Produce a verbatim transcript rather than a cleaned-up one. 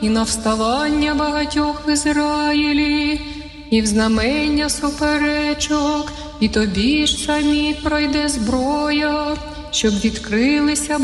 і на вставання багатьох в Ізраїлі, і в знамення суперечок, і тобі ж самі пройде зброя, щоб відкрилися